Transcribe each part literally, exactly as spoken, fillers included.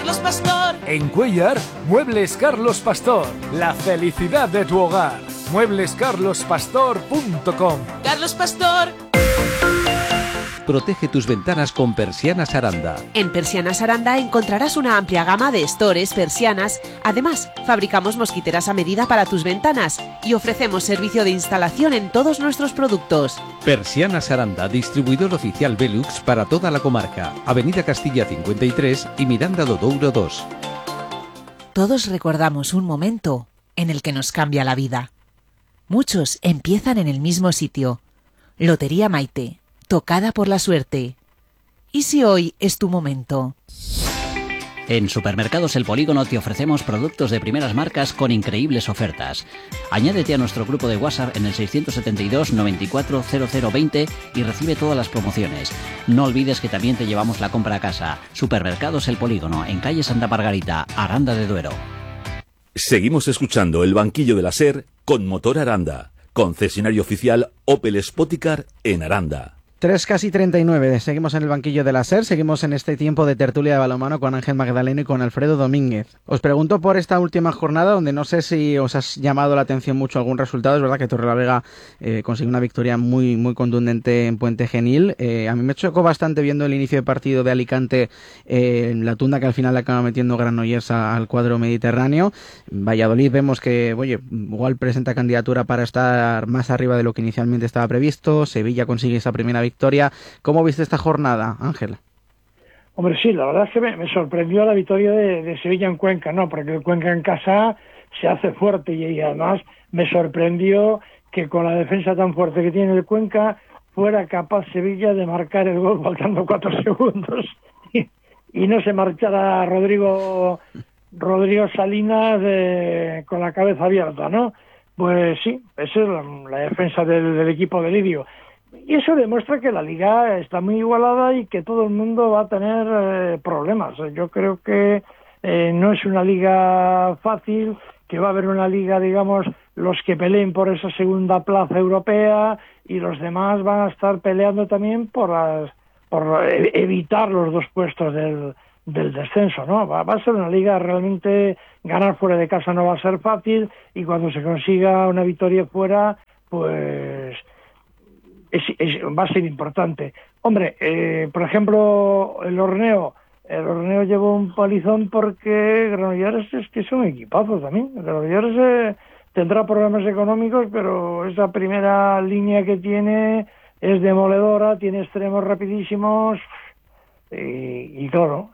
Carlos Pastor. En Cuéllar, Muebles Carlos Pastor. La felicidad de tu hogar. muebles carlos pastor punto com. Carlos Pastor. Protege tus ventanas con Persianas Aranda. En Persianas Aranda encontrarás una amplia gama de estores, persianas. Además, fabricamos mosquiteras a medida para tus ventanas y ofrecemos servicio de instalación en todos nuestros productos. Persianas Aranda, distribuidor oficial Velux para toda la comarca. Avenida Castilla cincuenta y tres y Miranda do Douro dos. Todos recordamos un momento en el que nos cambia la vida. Muchos empiezan en el mismo sitio. Lotería Maite. Tocada por la suerte. ¿Y si hoy es tu momento? En Supermercados El Polígono te ofrecemos productos de primeras marcas con increíbles ofertas. Añádete a nuestro grupo de WhatsApp en el seiscientos setenta y dos noventa y cuatro cero cero veinte y recibe todas las promociones. No olvides que también te llevamos la compra a casa. Supermercados El Polígono, en calle Santa Margarita, Aranda de Duero. Seguimos escuchando El Banquillo de la SER con Motor Aranda, concesionario oficial Opel Spoticar en Aranda. Tres casi treinta y nueve, seguimos en el banquillo de la SER, seguimos en este tiempo de tertulia de balonmano con Ángel Magdaleno y con Alfredo Domínguez. Os pregunto por esta última jornada, donde no sé si os has llamado la atención mucho algún resultado. Es verdad que Torrelavega eh, consiguió una victoria muy muy contundente en Puente Genil. Eh, a mí me chocó bastante viendo el inicio de partido de Alicante, eh, la tunda que al final le acaba metiendo Granollers al cuadro mediterráneo. Valladolid vemos que, oye, igual presenta candidatura para estar más arriba de lo que inicialmente estaba previsto. Sevilla consigue esa primera victoria. Victoria. ¿Cómo viste esta jornada, Ángel? Hombre, sí, la verdad es que me, me sorprendió la victoria de, de Sevilla en Cuenca, ¿no? Porque el Cuenca en casa se hace fuerte y, y además me sorprendió que con la defensa tan fuerte que tiene el Cuenca fuera capaz Sevilla de marcar el gol faltando cuatro segundos y, y no se marchara Rodrigo Rodrigo Salinas eh, con la cabeza abierta, ¿no? Pues sí, esa es la, la defensa del, del equipo de Lidio. Y eso demuestra que la liga está muy igualada y que todo el mundo va a tener eh, problemas. Yo creo que eh, no es una liga fácil, que va a haber una liga, digamos, los que peleen por esa segunda plaza europea y los demás van a estar peleando también por, las, por evitar los dos puestos del, del descenso, ¿no? Va, va a ser una liga realmente, ganar fuera de casa no va a ser fácil y cuando se consiga una victoria fuera, pues... Es, es, va a ser importante. Hombre, eh, por ejemplo, el Horneo, el Horneo llevó un palizón porque Granollers es que es un equipazo también. Granollers eh, tendrá problemas económicos, pero esa primera línea que tiene es demoledora, tiene extremos rapidísimos y, y claro,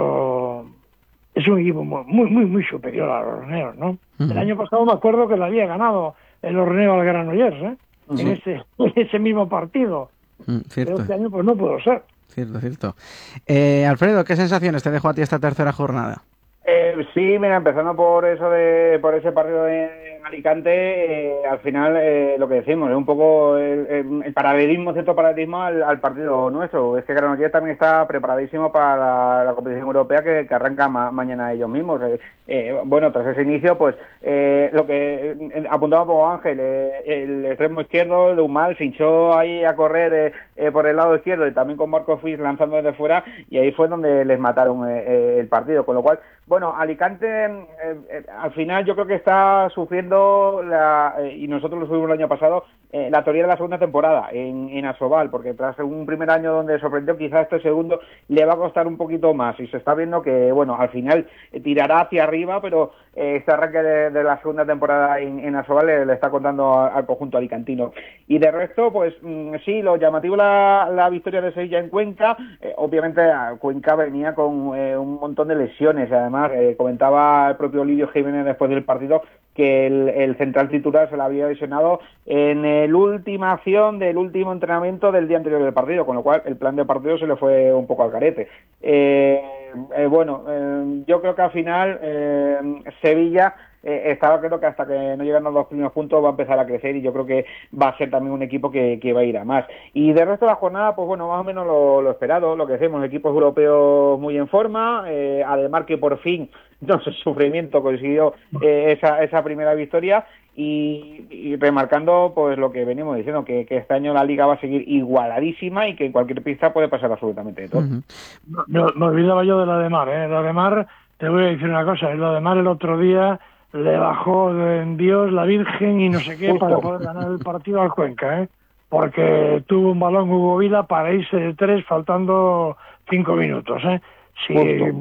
eso es un equipo muy, muy, muy superior al Horneo, ¿no? Uh-huh. El año pasado me acuerdo que le había ganado el Horneo al Granollers, ¿eh? Uh-huh. en, ese, en ese mismo partido. Mm, pero este año pues no puedo ser. Cierto, cierto. Eh, Alfredo, ¿qué sensaciones te dejó a ti esta tercera jornada? Eh, sí, mira, empezando por eso de por ese partido de Alicante, eh, al final eh, lo que decimos es un poco el, el, el paralelismo, cierto paralelismo al, al partido nuestro. Es que Granollers también está preparadísimo para la, la competición europea que, que arranca ma, mañana ellos mismos. Eh, eh, bueno, tras ese inicio, pues eh, lo que eh, apuntaba por Ángel, eh, el extremo izquierdo de Humal se hinchó ahí a correr eh, eh, por el lado izquierdo y también con Marco Fis lanzando desde fuera y ahí fue donde les mataron eh, eh, el partido, con lo cual bueno, Alicante eh, eh, al final yo creo que está sufriendo, la, eh, y nosotros lo subimos el año pasado, eh, la teoría de la segunda temporada en, en Asobal, porque tras un primer año donde sorprendió, quizás este segundo le va a costar un poquito más y se está viendo que, bueno, al final eh, tirará hacia arriba, pero eh, este arranque de, de la segunda temporada en, en Asobal le, le está contando a, al conjunto alicantino. Y de resto, pues mmm, sí, lo llamativo la, la victoria de Sevilla en Cuenca, eh, obviamente Cuenca venía con eh, un montón de lesiones, además Eh, comentaba el propio Lidio Jiménez después del partido que el, el central titular se le había lesionado en la última acción del último entrenamiento del día anterior del partido, con lo cual el plan de partido se le fue un poco al carete. Eh, eh, bueno, eh, yo creo que al final eh, Sevilla eh, estaba claro que hasta que no llegan los dos primeros puntos va a empezar a crecer y yo creo que va a ser también un equipo que, que va a ir a más. Y del resto de la jornada, pues bueno, más o menos lo, lo esperado, lo que decimos, equipos europeos muy en forma, eh, además que por fin, no sé, sufrimiento consiguió eh, esa, esa primera victoria y, y remarcando pues lo que venimos diciendo, que, que este año la liga va a seguir igualadísima y que en cualquier pista puede pasar absolutamente de todo. Uh-huh. No, me olvidaba yo de la de Mar, ¿eh? La de Mar te voy a decir una cosa, y lo demás el otro día le bajó en Dios, la Virgen y no sé qué para poder ganar el partido al Cuenca, ¿eh? Porque tuvo un balón Hugo Vila para irse de tres faltando cinco minutos, ¿eh? Sí,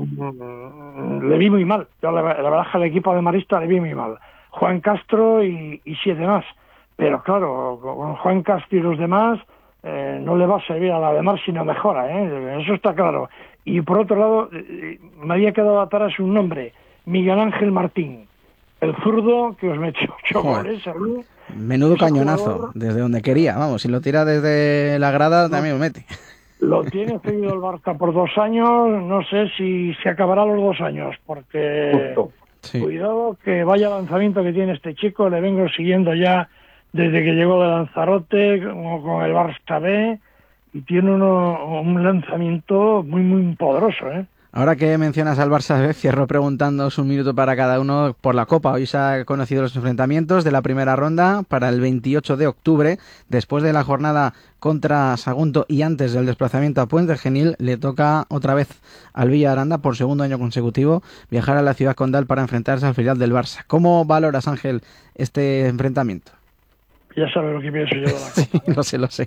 mm, le vi muy mal, yo la, la verdad que al equipo de Marista le vi muy mal. Juan Castro y, y siete más, pero claro, con Juan Castro y los demás eh, no le va a servir a la demás si no mejora, ¿eh? Eso está claro. Y por otro lado, eh, me había quedado atrás un nombre, Miguel Ángel Martín, el zurdo que os metió ocho goles a mí. Menudo cañonazo, jugador, desde donde quería, vamos, si lo tira desde la grada también lo mete. Lo tiene cedido el Barça por dos años, no sé si se acabará los dos años, porque sí. Cuidado que vaya lanzamiento que tiene este chico, le vengo siguiendo ya desde que llegó de Lanzarote, como con el Barça B, y tiene uno, un lanzamiento muy, muy poderoso, ¿eh? Ahora que mencionas al Barça B, cierro preguntándoos un minuto para cada uno por la Copa. Hoy se han conocido los enfrentamientos de la primera ronda para el veintiocho de octubre. Después de la jornada contra Sagunto y antes del desplazamiento a Puente Genil, le toca otra vez al Villa Aranda, por segundo año consecutivo, viajar a la ciudad condal para enfrentarse al filial del Barça. ¿Cómo valoras, Ángel, este enfrentamiento? Ya sabes lo que pienso yo de la Copa. Sí, lo sé, lo sé.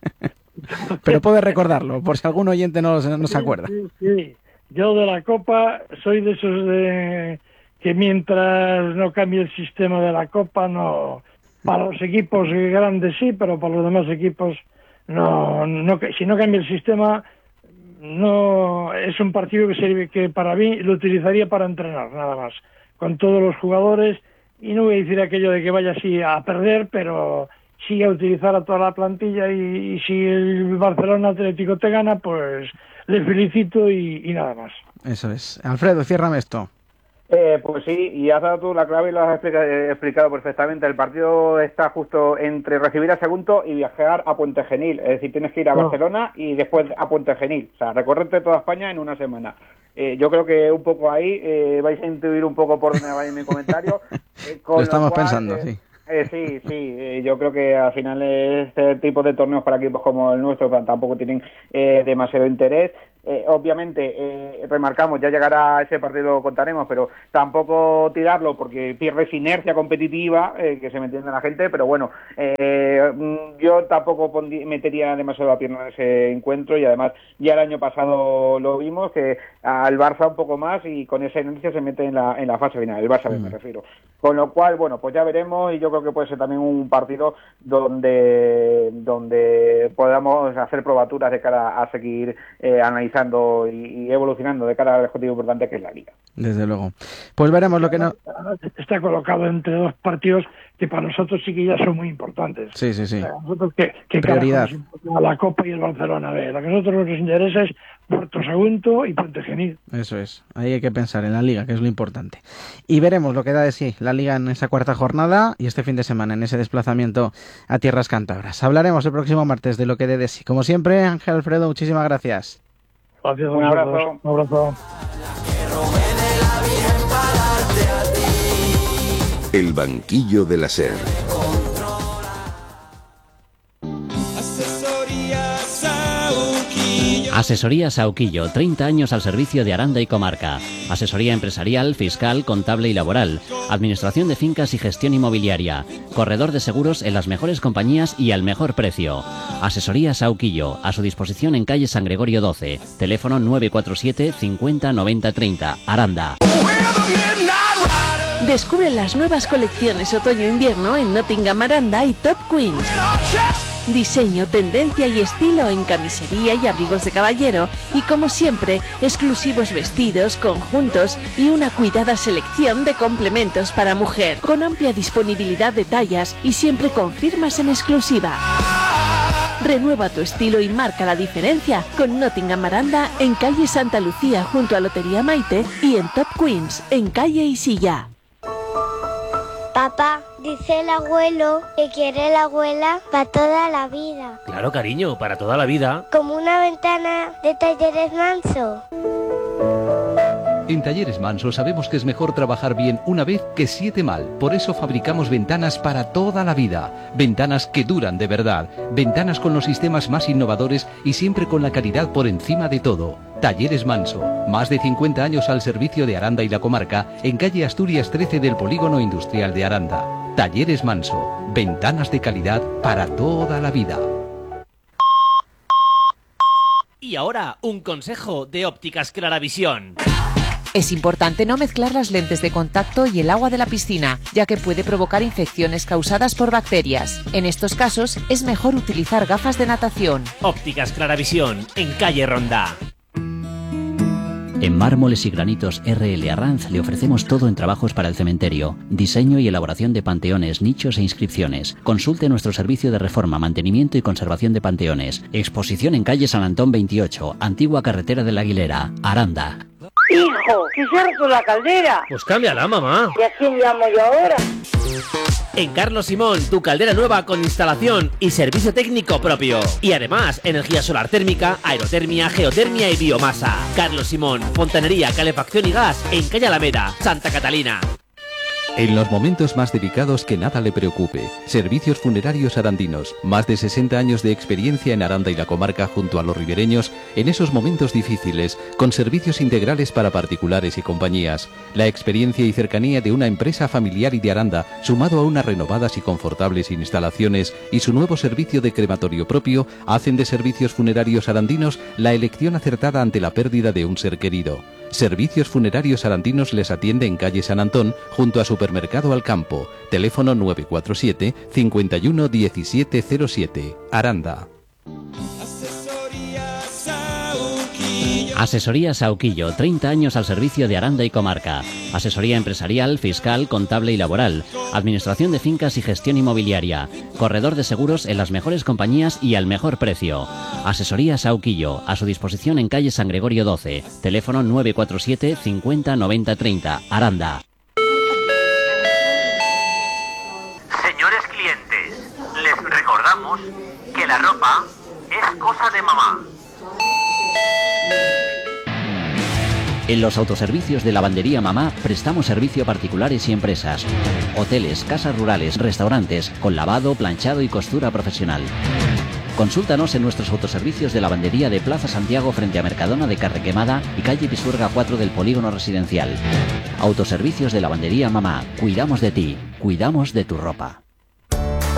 Pero puedes recordarlo, por si algún oyente no, no se acuerda. Sí, sí, sí. Yo de la Copa soy de esos de que mientras no cambie el sistema de la Copa, no, para los equipos grandes sí, pero para los demás equipos no, no, si no cambia el sistema, no es un partido que sirve, que para mí lo utilizaría para entrenar nada más, con todos los jugadores, y no voy a decir aquello de que vaya así a perder, pero sí a utilizar a toda la plantilla, y, y si el Barcelona Atlético te gana, pues le felicito y, y nada más. Eso es. Alfredo, ciérrame esto. Eh, pues sí, y has dado tú la clave y lo has explicado, eh, explicado perfectamente. El partido está justo entre recibir a Sagunto y viajar a Puente Genil. Es decir, tienes que ir a no. Barcelona y después a Puente Genil. O sea, recorrerte toda España en una semana. Eh, yo creo que un poco ahí eh, vais a intuir un poco por dónde va en mi comentario. Eh, con lo estamos lo cual, pensando, eh, sí. Eh, sí, sí, eh, yo creo que al final este tipo de torneos para equipos como el nuestro tampoco tienen eh, demasiado interés. Eh, obviamente, eh, remarcamos, ya llegará ese partido, lo contaremos, pero tampoco tirarlo porque pierdes inercia competitiva, eh, que se me entiende la gente, pero bueno, eh, yo tampoco pondí, metería demasiado la pierna en ese encuentro, y además ya el año pasado lo vimos, que al Barça un poco más, y con esa inercia se mete en la, en la fase final, el Barça B mm. me refiero. Con lo cual, bueno, pues ya veremos, y yo creo que puede ser también un partido donde, donde podamos hacer probaturas de cara a seguir eh, analizando y evolucionando de cara al objetivo importante que es la Liga. Desde luego. Pues veremos lo que no... Está colocado entre dos partidos que para nosotros sí que ya son muy importantes. Sí, sí, sí. O sea, nosotros que, que prioridad. La Copa y el Barcelona B. Lo que a nosotros nos interesa es Puerto Sagunto y Puente Genil. Eso es. Ahí hay que pensar en la Liga, que es lo importante. Y veremos lo que da de sí la Liga en esa cuarta jornada y este fin de semana en ese desplazamiento a tierras cántabras. Hablaremos el próximo martes de lo que dé de sí. Como siempre, Ángel Alfredo, muchísimas gracias. Gracias, un abrazo. Un abrazo. El banquillo de la SER. Asesoría Sauquillo, treinta años al servicio de Aranda y comarca. Asesoría empresarial, fiscal, contable y laboral. Administración de fincas y gestión inmobiliaria. Corredor de seguros en las mejores compañías y al mejor precio. Asesoría Sauquillo, a su disposición en calle San Gregorio doce. Teléfono nueve cuatro siete cincuenta noventa treinta. Aranda. Descubre las nuevas colecciones otoño-invierno en Nottingham Aranda y Top Queens. Diseño, tendencia y estilo en camisería y abrigos de caballero, y como siempre, exclusivos vestidos, conjuntos y una cuidada selección de complementos para mujer, con amplia disponibilidad de tallas y siempre con firmas en exclusiva. Renueva tu estilo y marca la diferencia con Nottingham Aranda en calle Santa Lucía junto a Lotería Maite, y en Top Queens en calle Isilla. Papá, dice el abuelo que quiere la abuela para toda la vida. Claro, cariño, para toda la vida. Como una ventana de Talleres Manso. En Talleres Manso sabemos que es mejor trabajar bien una vez que siete mal. Por eso fabricamos ventanas para toda la vida. Ventanas que duran de verdad. Ventanas con los sistemas más innovadores y siempre con la calidad por encima de todo. Talleres Manso. Más de cincuenta años al servicio de Aranda y la comarca, en calle Asturias trece del Polígono Industrial de Aranda. Talleres Manso. Ventanas de calidad para toda la vida. Y ahora, un consejo de Ópticas Claravisión. Es importante no mezclar las lentes de contacto y el agua de la piscina, ya que puede provocar infecciones causadas por bacterias. En estos casos, es mejor utilizar gafas de natación. Ópticas Claravisión, en calle Ronda. En Mármoles y Granitos R L Arranz le ofrecemos todo en trabajos para el cementerio, diseño y elaboración de panteones, nichos e inscripciones. Consulte nuestro servicio de reforma, mantenimiento y conservación de panteones. Exposición en calle San Antón veintiocho, antigua carretera de la Aguilera, Aranda. Hijo, que se ha roto la caldera. Pues cámbiala, mamá. ¿Y a quién llamo yo ahora? En Carlos Simón, tu caldera nueva con instalación y servicio técnico propio. Y además, energía solar térmica, aerotermia, geotermia y biomasa. Carlos Simón, fontanería, calefacción y gas en calle Alameda, Santa Catalina. En los momentos más delicados que nada le preocupe. Servicios Funerarios Arandinos. Más de sesenta años de experiencia en Aranda y la comarca junto a los ribereños en esos momentos difíciles, con servicios integrales para particulares y compañías. La experiencia y cercanía de una empresa familiar y de Aranda, sumado a unas renovadas y confortables instalaciones y su nuevo servicio de crematorio propio, hacen de Servicios Funerarios Arandinos la elección acertada ante la pérdida de un ser querido. Servicios Funerarios Arandinos les atiende en calle San Antón, junto a Supermercado Alcampo. Teléfono nueve cuatro siete, cinco uno uno siete cero siete. Aranda. Asesoría Sauquillo, treinta años al servicio de Aranda y comarca. Asesoría empresarial, fiscal, contable y laboral. Administración de fincas y gestión inmobiliaria. Corredor de seguros en las mejores compañías y al mejor precio. Asesoría Sauquillo, a su disposición en calle San Gregorio doce. Teléfono nueve cuatro siete, cincuenta, noventa, treinta. Aranda. Señores clientes, les recordamos que la ropa es cosa de mamá. En los autoservicios de Lavandería Mamá prestamos servicio a particulares y empresas, hoteles, casas rurales, restaurantes, con lavado, planchado y costura profesional. Consúltanos en nuestros autoservicios de lavandería de Plaza Santiago frente a Mercadona de Carrequemada y calle Pisuerga cuatro del Polígono Residencial. Autoservicios de Lavandería Mamá. Cuidamos de ti, cuidamos de tu ropa.